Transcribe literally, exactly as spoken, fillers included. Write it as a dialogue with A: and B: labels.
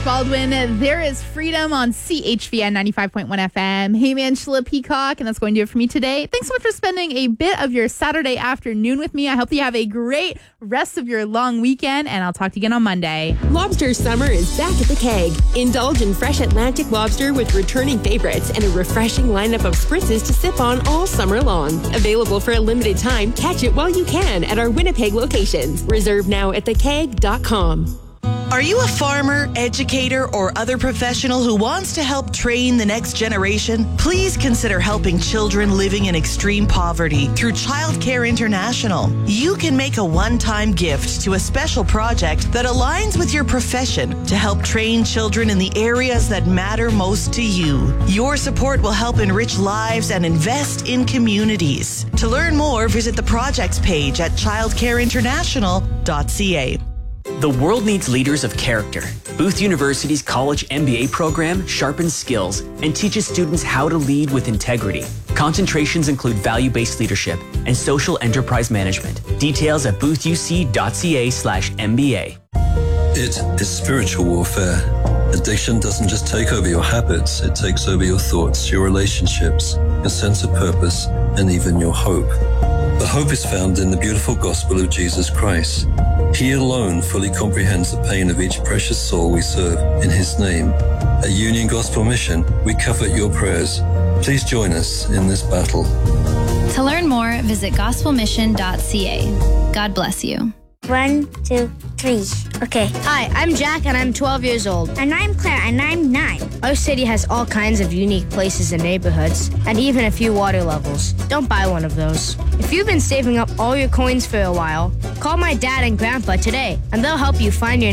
A: Baldwin. There is freedom on C H V N ninety-five point one F M. Hey, man, Angela Peacock, and that's going to do it for me today. Thanks so much for spending a bit of your Saturday afternoon with me. I hope you have a great rest of your long weekend, and I'll talk to you again on Monday.
B: Lobster summer is back at the Keg. Indulge in fresh Atlantic lobster with returning favorites and a refreshing lineup of spritzes to sip on all summer long. Available for a limited time, catch it while you can at our Winnipeg locations. Reserve now at the keg dot com.
C: Are you a farmer, educator, or other professional who wants to help train the next generation? Please consider helping children living in extreme poverty through Childcare International. You can make a one-time gift to a special project that aligns with your profession to help train children in the areas that matter most to you. Your support will help enrich lives and invest in communities. To learn more, visit the projects page at childcare international dot c a.
D: The world needs leaders of character. Booth University's college M B A program sharpens skills and teaches students how to lead with integrity. Concentrations include value-based leadership and social enterprise management. Details at booth u c dot c a slash M B A.
E: It is spiritual warfare. Addiction doesn't just take over your habits, it takes over your thoughts, your relationships, your sense of purpose, and even your hope. The hope is found in the beautiful gospel of Jesus Christ. He alone fully comprehends the pain of each precious soul we serve in His name. At Union Gospel Mission, we covet your prayers. Please join us in this battle.
F: To learn more, visit gospel mission dot c a. God bless you.
G: One, two, three. Okay.
H: Hi, I'm Jack, and I'm twelve years old.
G: And I'm Claire, and I'm nine.
H: Our city has all kinds of unique places and neighborhoods, and even a few water levels. Don't buy one of those. If you've been saving up all your coins for a while, call my dad and grandpa today, and they'll help you find your